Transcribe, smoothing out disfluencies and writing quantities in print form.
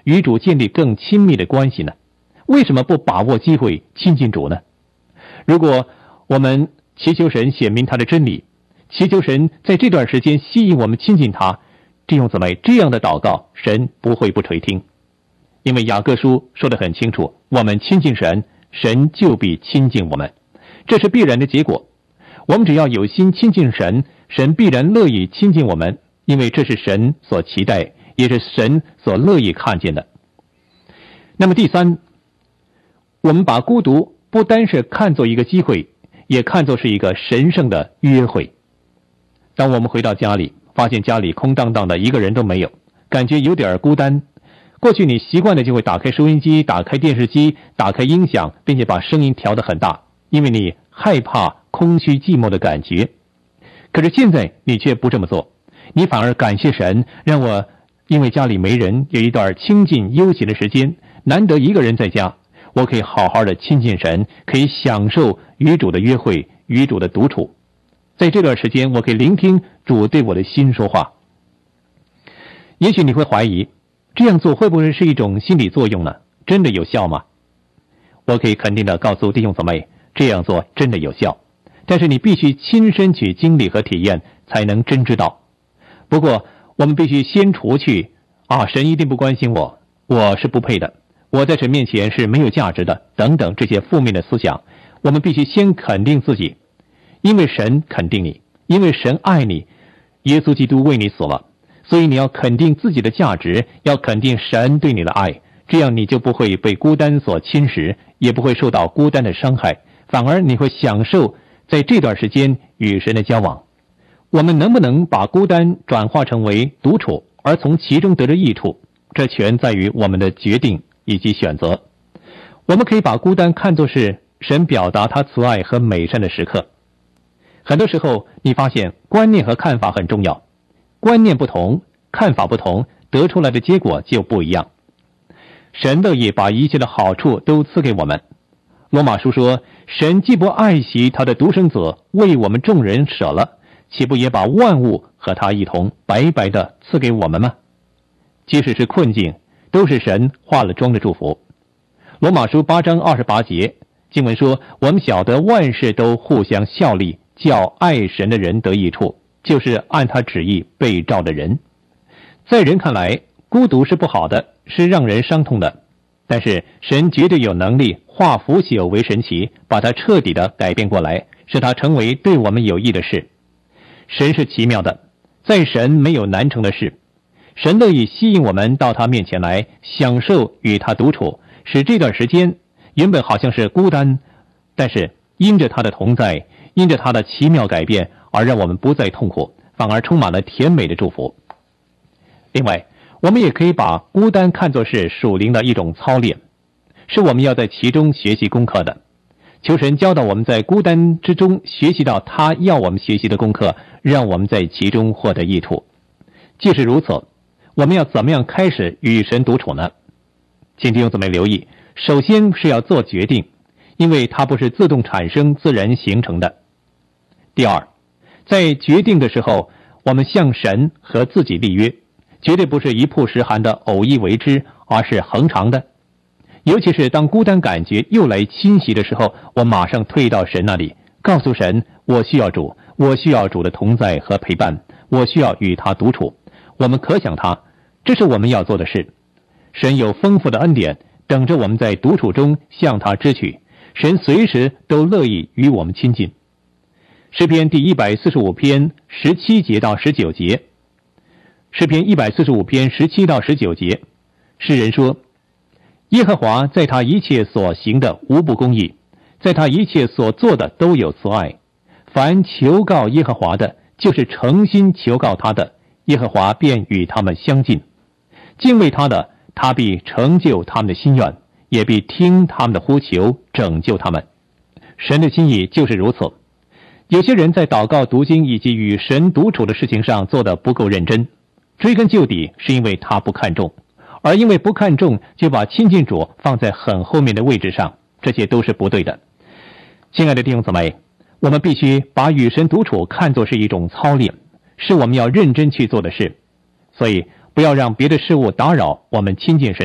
与主建立更亲密的关系呢？为什么不把握机会亲近主呢？如果我们祈求神显明他的真理，祈求神在这段时间吸引我们亲近他，弟兄姊妹，这样的祷告神不会不垂听。因为雅各书说得很清楚，我们亲近神，神就必亲近我们，这是必然的结果。我们只要有心亲近神，神必然乐意亲近我们，因为这是神所期待，也是神所乐意看见的。那么第三，我们把孤独不单是看作一个机会，也看作是一个神圣的约会。当我们回到家里，发现家里空荡荡的，一个人都没有，感觉有点孤单。过去你习惯的就会打开收音机，打开电视机，打开音响，并且把声音调得很大，因为你害怕空虚寂寞的感觉。可是现在你却不这么做，你反而感谢神，让我因为家里没人，有一段清静悠闲的时间，难得一个人在家，我可以好好的亲近神，可以享受与主的约会，与主的独处。在这段时间，我可以聆听主对我的心说话。也许你会怀疑，这样做会不会是一种心理作用呢？真的有效吗？我可以肯定的告诉弟兄姊妹，这样做真的有效，但是你必须亲身去经历和体验，才能真知道。不过我们必须先除去神一定不关心我，我是不配的，我在神面前是没有价值的等等这些负面的思想。我们必须先肯定自己，因为神肯定你，因为神爱你，耶稣基督为你死了，所以你要肯定自己的价值，要肯定神对你的爱，这样你就不会被孤单所侵蚀，也不会受到孤单的伤害，反而你会享受在这段时间与神的交往。我们能不能把孤单转化成为独处，而从其中得着益处，这全在于我们的决定以及选择。我们可以把孤单看作是神表达他慈爱和美善的时刻。很多时候你发现观念和看法很重要，观念不同，看法不同，得出来的结果就不一样。神乐意把一切的好处都赐给我们。罗马书说，神既不爱惜他的独生子，为我们众人舍了，岂不也把万物和他一同白白的赐给我们吗？即使是困境，都是神化了妆的祝福。罗马书8章28节经文说，我们晓得万事都互相效力，叫爱神的人得益处，就是按他旨意被召的人。在人看来，孤独是不好的，是让人伤痛的，但是神绝对有能力化腐朽为神奇，把它彻底的改变过来，使它成为对我们有益的事。神是奇妙的，在神没有难成的事。神乐意吸引我们到他面前来，享受与他独处，使这段时间原本好像是孤单，但是因着他的同在，因着他的奇妙改变，而让我们不再痛苦，反而充满了甜美的祝福。另外，我们也可以把孤单看作是属灵的一种操练，是我们要在其中学习功课的。求神教导我们在孤单之中学习到他要我们学习的功课，让我们在其中获得益处。既是如此，我们要怎么样开始与神独处呢？请弟兄姊妹留意，首先是要做决定，因为它不是自动产生自然形成的。第二，在决定的时候，我们向神和自己立约，绝对不是一曝十寒的偶一为之，而是恒长的。尤其是当孤单感觉又来侵袭的时候，我马上退到神那里，告诉神，我需要主，我需要主的同在和陪伴，我需要与他独处。我们可想他，这是我们要做的事。神有丰富的恩典，等着我们在独处中向他支取，神随时都乐意与我们亲近。诗篇第145篇17节到19节，诗篇145篇17到19节，诗人说，耶和华在他一切所行的无不公义，在他一切所做的都有慈爱。凡求告耶和华的，就是诚心求告他的，耶和华便与他们相近。敬畏他的，他必成就他们的心愿，也必听他们的呼求，拯救他们。神的心意就是如此。有些人在祷告、读经以及与神独处的事情上做得不够认真，追根究底是因为他不看重，而因为不看重，就把亲近主放在很后面的位置上，这些都是不对的。亲爱的弟兄姊妹，我们必须把与神独处看作是一种操练，是我们要认真去做的事。所以不要让别的事物打扰我们亲近神